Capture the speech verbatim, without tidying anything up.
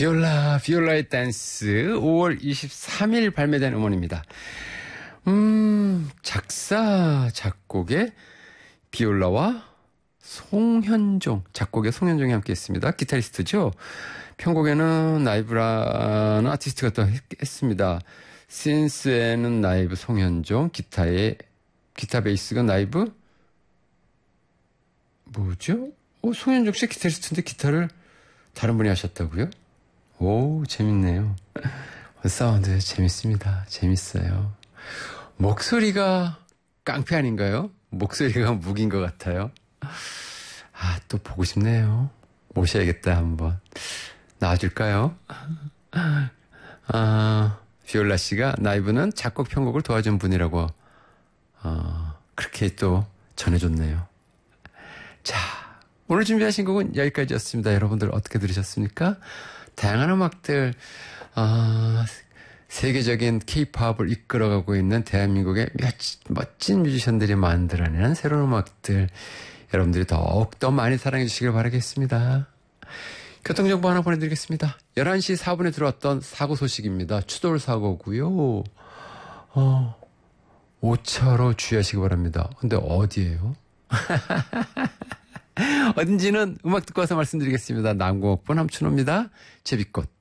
비올라, 비올라의 댄스 오월 이십삼일 발매된 음원입니다. 음, 작사, 작곡의 비올라와 송현종, 작곡의 송현종이 함께 했습니다. 기타리스트죠. 편곡에는 나이브라는 아티스트가 또 했습니다. 신스에는 나이브 송현종, 기타에, 기타 베이스가 나이브? 뭐죠? 어, 송현종 씨 기타리스트인데 기타를 다른 분이 하셨다고요? 오, 재밌네요. 사운드 재밌습니다. 재밌어요. 목소리가 깡패 아닌가요? 목소리가 무기인 것 같아요. 아, 또 보고 싶네요. 모셔야겠다, 한번. 나와줄까요? 아, 비올라 씨가 나이브는 작곡 편곡을 도와준 분이라고, 어, 그렇게 또 전해줬네요. 자, 오늘 준비하신 곡은 여기까지였습니다. 여러분들 어떻게 들으셨습니까? 다양한 음악들, 아, 세계적인 케이팝을 이끌어가고 있는 대한민국의 몇, 멋진 뮤지션들이 만들어내는 새로운 음악들, 여러분들이 더욱더 많이 사랑해 주시길 바라겠습니다. 교통정보 하나 보내드리겠습니다. 열한 시 사 분에 들어왔던 사고 소식입니다. 추돌 사고고요. 어, 오차로 주의하시기 바랍니다. 근데 어디예요? 어딘지는 음악 듣고 와서 말씀드리겠습니다. 남궁옥분 함춘호입니다. 제비꽃.